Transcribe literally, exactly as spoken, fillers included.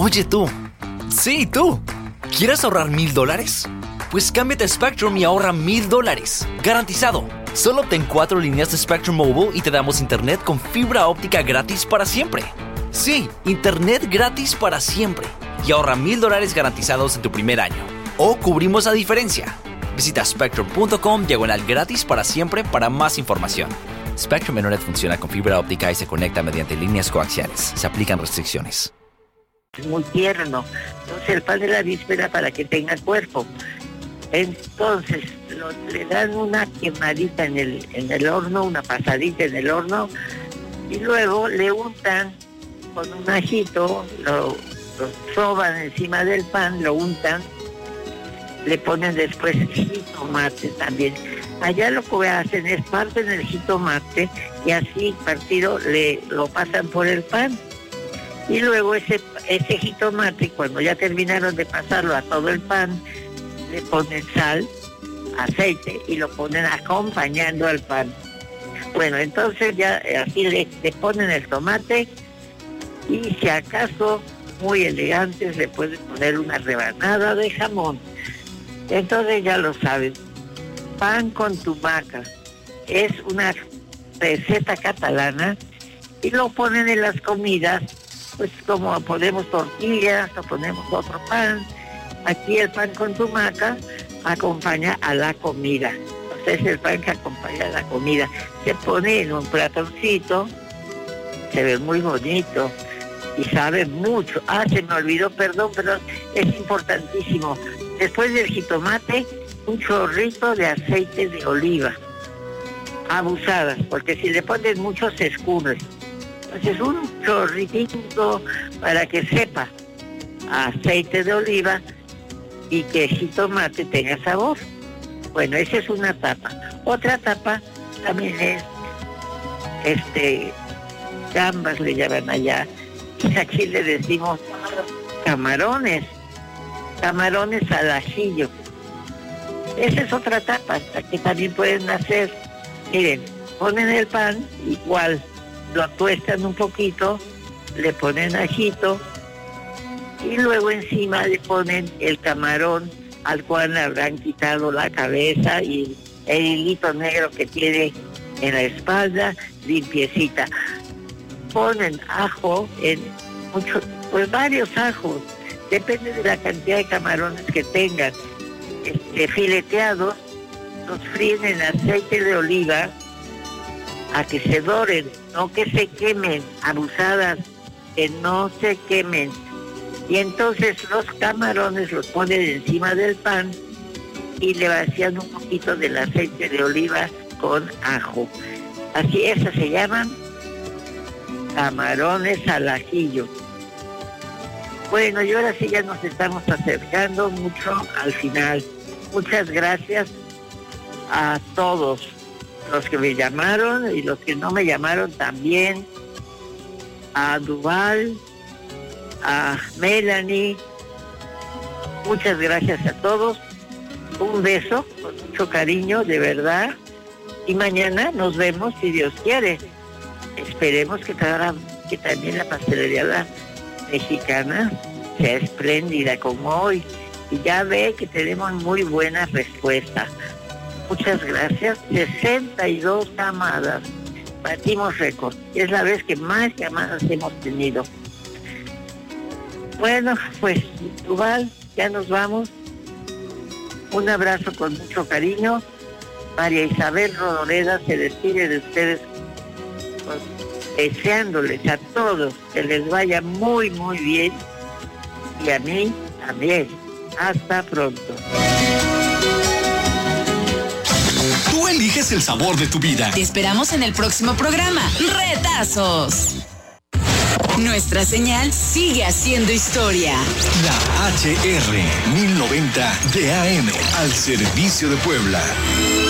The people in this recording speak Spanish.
Oye tú, sí tú, ¿quieres ahorrar mil dólares? Pues cámbiate a Spectrum y ahorra mil dólares, garantizado. Solo obtén cuatro líneas de Spectrum Mobile y te damos internet con fibra óptica gratis para siempre. Sí, internet gratis para siempre. Y ahorra mil dólares garantizados en tu primer año. O cubrimos la diferencia. Visita spectrum punto com diagonal gratis para siempre para más información. Spectrum Internet funciona con fibra óptica y se conecta mediante líneas coaxiales. Se aplican restricciones. Es muy tierno. Entonces el pan de la víspera para que tenga cuerpo. Entonces lo, le dan una quemadita en el, en el horno, una pasadita en el horno, y luego le untan con un ajito, lo, lo soban encima del pan, lo untan, le ponen después jitomate también. Allá lo que hacen es parten el jitomate y así partido le lo pasan por el pan. Y luego ese, ese jitomate, cuando ya terminaron de pasarlo a todo el pan, le ponen sal, aceite y lo ponen acompañando al pan. Bueno, entonces ya así le, le ponen el tomate y si acaso muy elegantes le pueden poner una rebanada de jamón. Entonces ya lo saben, pan con tumaca es una receta catalana y lo ponen en las comidas, pues como ponemos tortillas o ponemos otro pan. Aquí el pan con tumaca acompaña a la comida. Entonces es el pan que acompaña a la comida. Se pone en un platoncito, se ve muy bonito y sabe mucho. Ah, se me olvidó, perdón, pero es importantísimo. Después del jitomate, un chorrito de aceite de oliva. Abusadas, porque si le pones mucho se escurre. Entonces un chorritito para que sepa aceite de oliva y que el jitomate tenga sabor. Bueno, esa es una tapa. Otra tapa también es, este, gambas le llaman allá, y aquí le decimos camarones, camarones al ajillo. Esa es otra tapa que también pueden hacer. Miren, ponen el pan, igual, lo tuestan un poquito, le ponen ajito, y luego encima le ponen el camarón al cual le habrán quitado la cabeza y el hilito negro que tiene en la espalda, limpiecita. Ponen ajo, en mucho, pues varios ajos, depende de la cantidad de camarones que tengan, este, fileteados, los fríen en aceite de oliva a que se doren, no que se quemen, abusadas, que no se quemen. Y entonces los camarones los ponen encima del pan y le vacían un poquito del aceite de oliva con ajo. Así, esas se llaman camarones al ajillo. Bueno, y ahora sí ya nos estamos acercando mucho al final. Muchas gracias a todos los que me llamaron y los que no me llamaron también. A Duval, a Melanie, muchas gracias a todos, un beso con mucho cariño, de verdad, y mañana nos vemos si Dios quiere. Esperemos que, cada, que también la pastelería mexicana sea espléndida como hoy, y ya ve que tenemos muy buena respuesta. Muchas gracias. sesenta y dos llamadas, batimos récord, es la vez que más llamadas hemos tenido. Bueno, pues, Duval, ya nos vamos. Un abrazo con mucho cariño. María Isabel Rodoreda se despide de ustedes, pues, deseándoles a todos que les vaya muy, muy bien. Y a mí también. Hasta pronto. Tú eliges el sabor de tu vida. Te esperamos en el próximo programa. ¡Retazos! Nuestra señal sigue haciendo historia. La H R mil noventa de A M al servicio de Puebla.